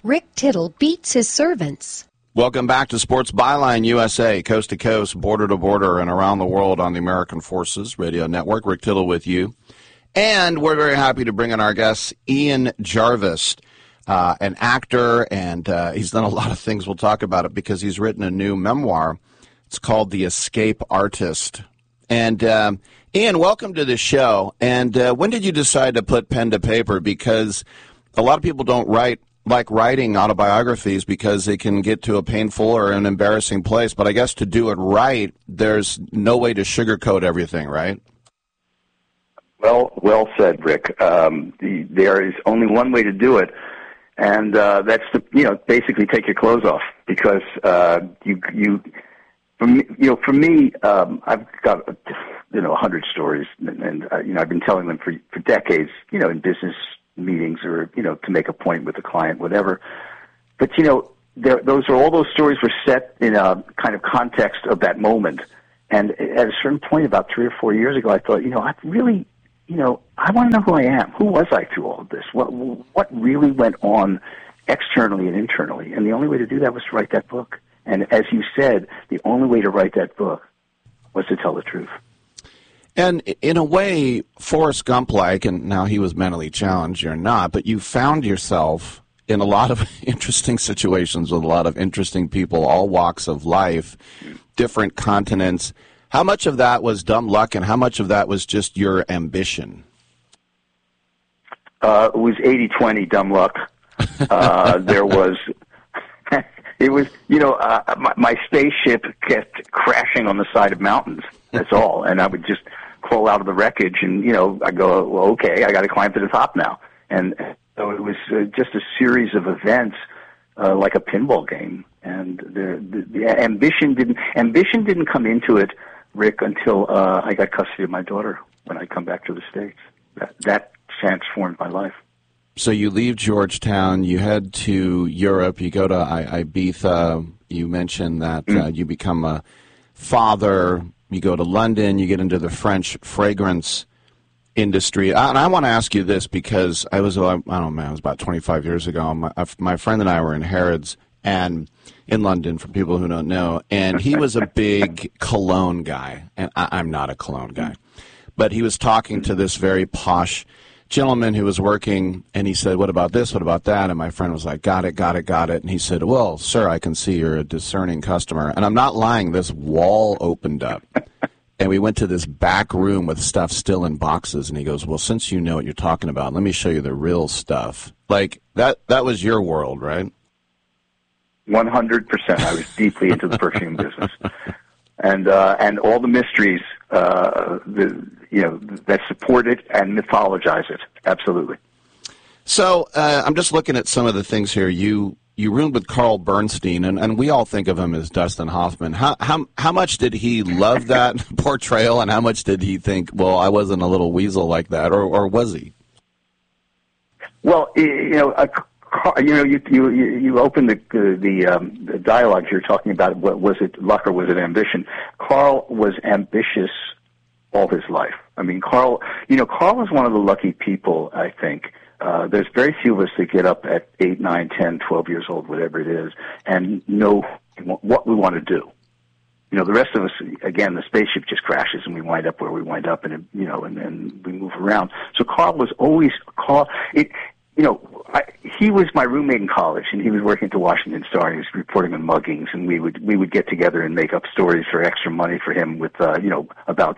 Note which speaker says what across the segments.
Speaker 1: Rick Tittle beats his servants.
Speaker 2: Welcome back to Sports Byline USA, coast to coast, border to border, and around the world on the American Forces Radio Network. Rick Tittle with you. And we're very happy to bring in our guest, Ian Jarvis, an actor, and he's done a lot of things. We'll talk about it because he's written a new memoir. It's called The Escape Artist. And Ian, welcome to the show. And when did you decide to put pen to paper? Because a lot of people don't like writing autobiographies because they can get to a painful or an embarrassing place. But I guess to do it right, there's no way to sugarcoat everything, right?
Speaker 3: Well said, Rick. There is only one way to do it, and that's to basically take your clothes off, because for me, I've got 100 stories, and I've been telling them for decades, in business meetings or to make a point with a client, whatever. But all those stories were set in a kind of context of that moment, and at a certain point, about 3 or 4 years ago, I thought, I really. I want to know who I am. Who was I through all of this? What really went on externally and internally? And the only way to do that was to write that book. And as you said, the only way to write that book was to tell the truth.
Speaker 2: And in a way, Forrest Gump-like, and now he was mentally challenged, you're not, but you found yourself in a lot of interesting situations with a lot of interesting people, all walks of life, different continents. How much of that was dumb luck, and how much of that was just your ambition?
Speaker 3: It was 80-20 dumb luck. My spaceship kept crashing on the side of mountains. That's all. And I would just crawl out of the wreckage, and, I go, well, okay, I got to climb to the top now. And so it was just a series of events, like a pinball game. And the ambition didn't come into it, Rick, until I got custody of my daughter when I come back to the States. That transformed my life.
Speaker 2: So you leave Georgetown, you head to Europe, you go to Ibiza, you mentioned that you become a father, you go to London, you get into the French fragrance industry. And I want to ask you this because it was about 25 years ago. My friend and I were in Harrods and in London, for people who don't know, and he was a big cologne guy, and I'm not a cologne guy, but he was talking to this very posh gentleman who was working, and he said, what about this, what about that? And my friend was like, got it. And he said, well, sir, I can see you're a discerning customer. And I'm not lying, this wall opened up, and we went to this back room with stuff still in boxes, and he goes, well, since you know what you're talking about, let me show you the real stuff. Like, that was your world, right?
Speaker 3: 100%. I was deeply into the perfume business, and all the mysteries that support it and mythologize it. Absolutely.
Speaker 2: So I'm just looking at some of the things here. You roomed with Carl Bernstein, and we all think of him as Dustin Hoffman. How much did he love that portrayal, and how much did he think, well, I wasn't a little weasel like that, or was he?
Speaker 3: Well, you open the dialogue here talking about was it luck or was it ambition? Carl was ambitious all his life. I mean, Carl was one of the lucky people, I think. There's very few of us that get up at 8, 9, 10, 12 years old, whatever it is, and know what we want to do. The rest of us, again, the spaceship just crashes and we wind up where we wind up, and and we move around. So Carl was always he was my roommate in college, and he was working at the Washington Star. He was reporting on muggings, and we would get together and make up stories for extra money for him with about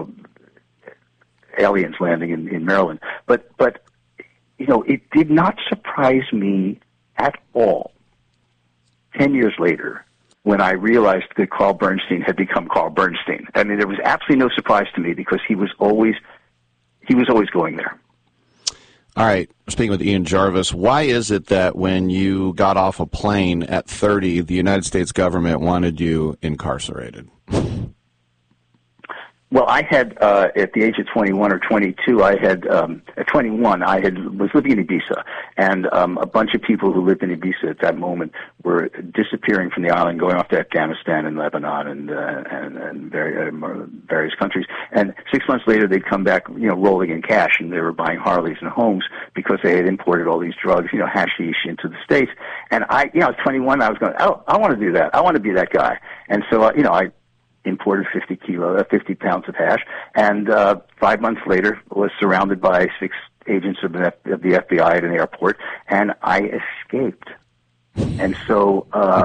Speaker 3: aliens landing in Maryland. But it did not surprise me at all 10 years later when I realized that Carl Bernstein had become Carl Bernstein. I mean, there was absolutely no surprise to me because he was always going there.
Speaker 2: All right, speaking with Ian Jarvis, why is it that when you got off a plane at 30, the United States government wanted you incarcerated?
Speaker 3: Well, I had at the age of 21 or 22, I had at 21, was living in Ibiza, and a bunch of people who lived in Ibiza at that moment were disappearing from the island, going off to Afghanistan and Lebanon and various countries. And 6 months later, they'd come back, rolling in cash, and they were buying Harleys and homes because they had imported all these drugs, hashish into the States. And I was 21. I was going, oh, I want to do that. I want to be that guy. And so, I imported 50 pounds of hash, and 5 months later was surrounded by 6 agents of the FBI at an airport, and I escaped. And so,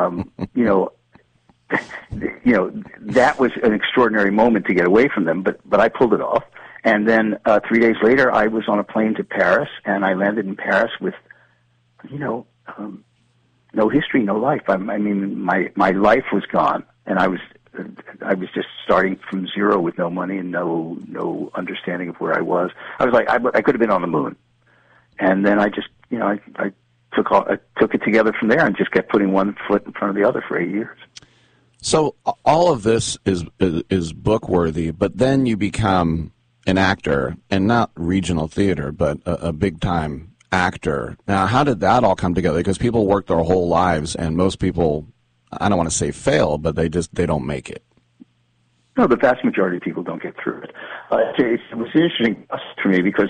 Speaker 3: that was an extraordinary moment to get away from them, but I pulled it off. And then 3 days later, I was on a plane to Paris, and I landed in Paris with, no history, no life. I mean, my life was gone, and I was just starting from zero with no money and no understanding of where I was. I was like, I could have been on the moon. And then I just, I took it together from there and just kept putting one foot in front of the other for 8 years.
Speaker 2: So all of this is book worthy, but then you become an actor, and not regional theater, but a big time actor. Now, how did that all come together? Because people work their whole lives, and most people, I don't want to say fail, but they don't make it.
Speaker 3: No, the vast majority of people don't get through it. It was interesting for me because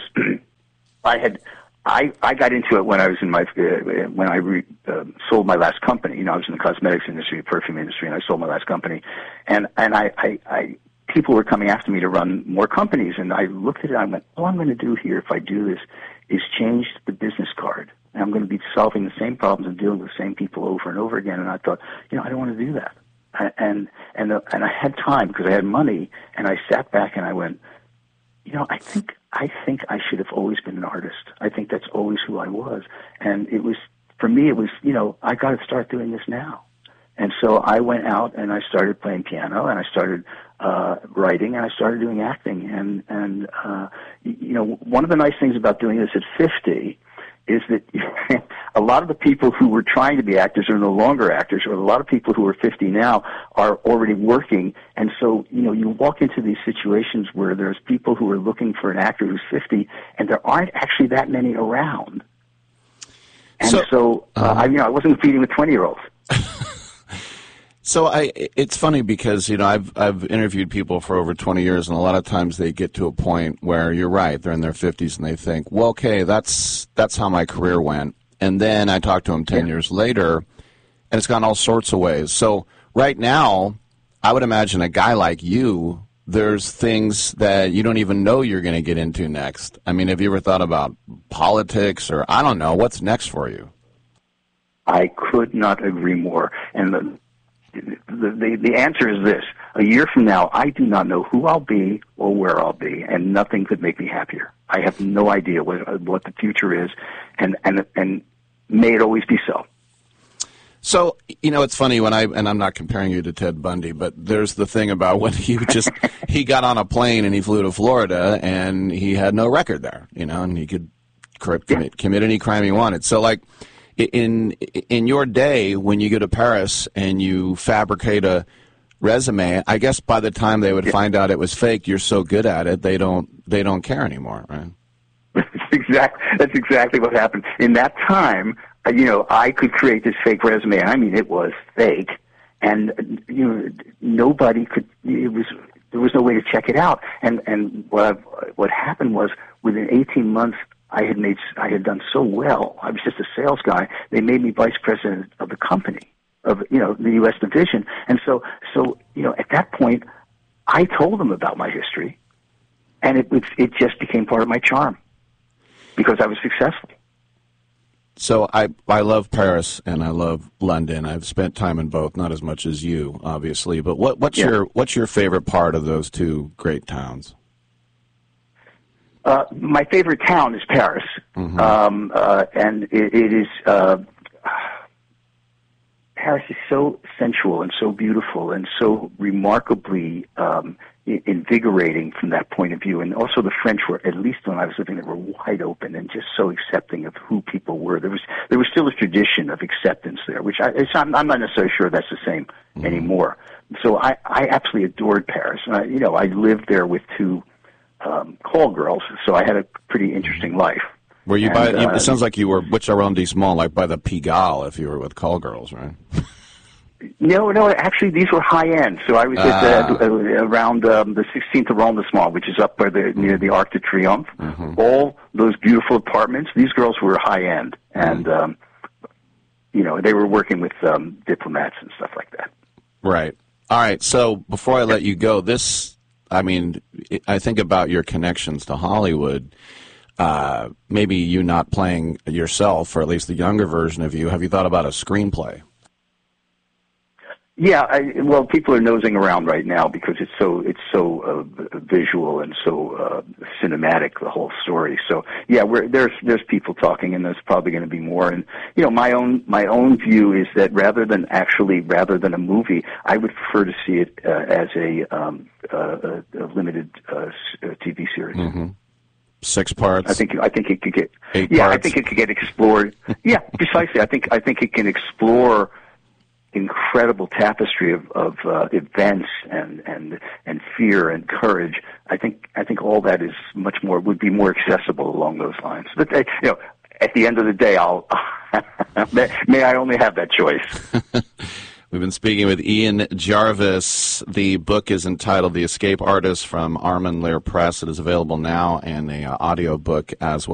Speaker 3: I got into it when I was in when I sold my last company. I was in the cosmetics industry, the perfume industry, and I sold my last company. And I people were coming after me to run more companies, and I looked at it and I went, all I'm going to do here if I do this is change the business card. And I'm going to be solving the same problems and dealing with the same people over and over again. And I thought, I don't want to do that. And I had time because I had money, and I sat back and I went, I think I should have always been an artist. I think that's always who I was. And for me, it was, I got to start doing this now. And so I went out and I started playing piano, and I started writing, and I started doing acting. And one of the nice things about doing this at 50 is that a lot of the people who were trying to be actors are no longer actors, or a lot of people who are 50 now are already working. And so, you walk into these situations where there's people who are looking for an actor who's 50, and there aren't actually that many around. And I wasn't competing with 20-year-olds.
Speaker 2: So it's funny because I've interviewed people for over 20 years, and a lot of times they get to a point where you're right, they're in their 50s, and they think, well, okay, that's how my career went. And then I talk to them 10 years later, and it's gone all sorts of ways. So right now, I would imagine a guy like you, there's things that you don't even know you're going to get into next. I mean, have you ever thought about politics, or I don't know, what's next for you?
Speaker 3: I could not agree more. And the answer is this. A year from now, I do not know who I'll be or where I'll be, and nothing could make me happier. I have no idea what the future is, and may it always be so.
Speaker 2: So, it's funny and I'm not comparing you to Ted Bundy, but there's the thing about when he got on a plane and he flew to Florida and he had no record there, and he could commit any crime he wanted. So, like, in your day, when you go to Paris and you fabricate a resume, I guess by the time they would find out it was fake, you're so good at it, they don't care anymore, right?
Speaker 3: That's exactly what happened. In that time, I could create this fake resume. I mean, it was fake, and nobody could. There was no way to check it out. And what happened was, within 18 months, I had done so well. I was just a sales guy. They made me vice president of the company, of the U.S. division. And so at that point, I told them about my history, and it just became part of my charm because I was successful.
Speaker 2: So I love Paris and I love London. I've spent time in both, not as much as you, obviously. But what's your favorite part of those two great towns?
Speaker 3: My favorite town is Paris, and it is. Paris is so sensual and so beautiful and so remarkably invigorating from that point of view. And also the French were, at least when I was living there, were wide open and just so accepting of who people were. There was still a tradition of acceptance there, which I'm not necessarily sure that's the same anymore. So I absolutely adored Paris. I lived there with two call girls, so I had a pretty interesting life.
Speaker 2: Were you it sounds like you were which arrondissement, like by the Pigalle, if you were with call girls, right?
Speaker 3: No, actually these were high end. So I was around the 16th arrondissement, which is up by near the Arc de Triomphe. Mm-hmm. All those beautiful apartments, these girls were high end. And, they were working with diplomats and stuff like that.
Speaker 2: Right. All right. So before I let you go, I think about your connections to Hollywood. Maybe you not playing yourself, or at least the younger version of you. Have you thought about a screenplay?
Speaker 3: Yeah, people are nosing around right now because it's so visual and so cinematic, the whole story. So yeah, there's people talking, and there's probably going to be more. And my own view is that rather than a movie, I would prefer to see it as a limited TV series.
Speaker 2: Mm-hmm. 6 parts.
Speaker 3: I think it could get
Speaker 2: 8 parts.
Speaker 3: I think it could get explored. Yeah, precisely. I think it can explore incredible tapestry of events and fear and courage. I think all that is would be more accessible along those lines. But at the end of the day, I'll may I only have that choice.
Speaker 2: We've been speaking with Ian Jarvis. The book is entitled The Escape Artist from Armand Lair Press. It is available now, and an audio book as well.